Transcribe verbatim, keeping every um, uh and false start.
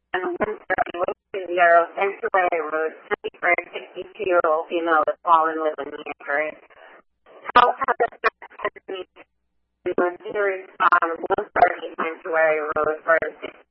And one thirty West Zero Sanctuary Road, twenty-four, sixty-two-year-old female was fallen with a knee injury. How how does that me to respond one thirty Sanctuary Road for a